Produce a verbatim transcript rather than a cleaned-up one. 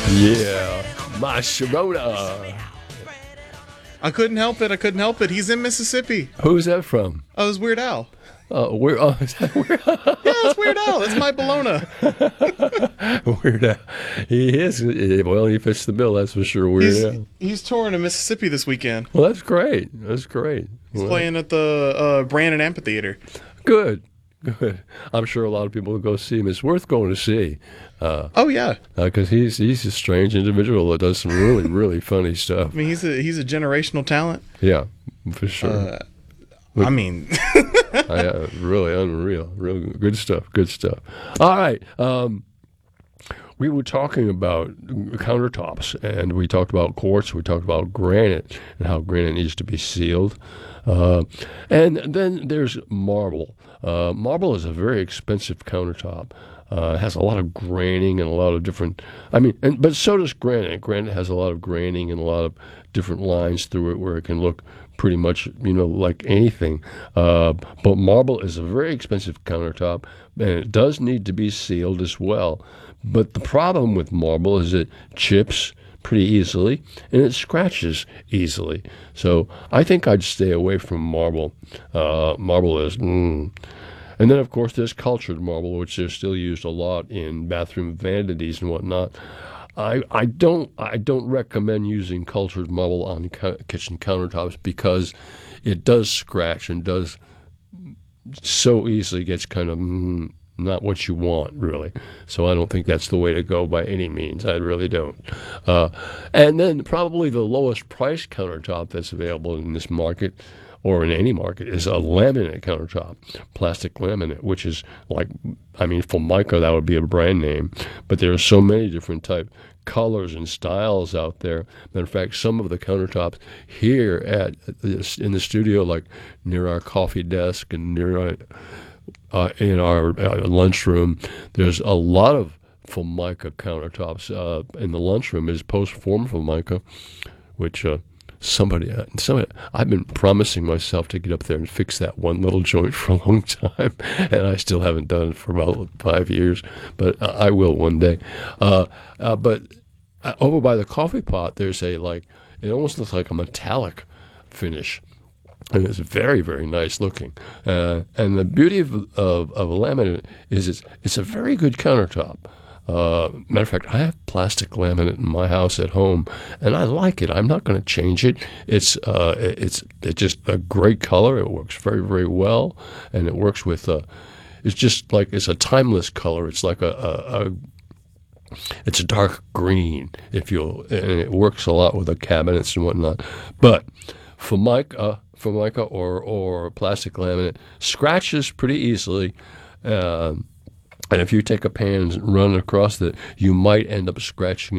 Yeah, my Sharona. I couldn't help it. I couldn't help it. He's in Mississippi. Who's that from? Oh, it was Weird Al. Oh, where? Oh, is that Weird Al? Yeah, it's Weird Al. It's my Bologna. Weird Al. He is. Well, he fits the bill, that's for sure. Weird He's, Al. he's touring in Mississippi this weekend. Well, that's great. That's great. He's Well, playing at the uh, Brandon Amphitheater. Good. Good. I'm sure a lot of people will go see him. It's worth going to see. Uh, Oh yeah. because he's he's a strange individual that does some really really funny stuff. I mean, he's a he's a generational talent. Yeah, for sure. Uh, I mean, I, uh, really unreal, real good stuff. Good stuff. All right. Um, we were talking about countertops, and we talked about quartz. We talked about granite and how granite needs to be sealed. Uh, and then there's marble. Uh, marble is a very expensive countertop. Uh, it has a lot of graining and a lot of different. I mean, and but so does granite. Granite has a lot of graining and a lot of different lines through it where it can look pretty much, you know, like anything. Uh, but marble is a very expensive countertop, and it does need to be sealed as well. But the problem with marble is it chips pretty easily and it scratches easily. So I think I'd stay away from marble. Uh, marble is. Mm. And then, of course, there's cultured marble, which is still used a lot in bathroom vanities and whatnot. I, I don't I don't recommend using cultured marble on cu- kitchen countertops because it does scratch and does so easily gets kind of mm, not what you want, really. So I don't think that's the way to go by any means. I really don't. Uh, and then probably the lowest price countertop that's available in this market or in any market is a laminate countertop, plastic laminate, which is like, I mean, Formica, that would be a brand name, but there are so many different type colors and styles out there. Matter of fact, some of the countertops here at in the studio, like near our coffee desk and near our, uh, in our uh, lunchroom, there's a lot of Formica countertops. Uh, in the lunchroom is post-form Formica, which uh, somebody, uh, somebody, I've been promising myself to get up there and fix that one little joint for a long time, and I still haven't done it for about five years, but uh, I will one day. Uh, uh, but uh, over by the coffee pot, there's a, like, it almost looks like a metallic finish. And it's very, very nice looking. Uh, and the beauty of, of, of a laminate is it's, it's a very good countertop. Uh, matter of fact, I have plastic laminate in my house at home, and I like it. I'm not going to change it. It's uh, it's it's just a great color. It works very, very well, and it works with. Uh, it's just like it's a timeless color. It's like a, a, a it's a dark green, if you'll, and it works a lot with the cabinets and whatnot. But Formica, Formica or or plastic laminate scratches pretty easily. Um, And if you take a pan and run across it, you might end up scratching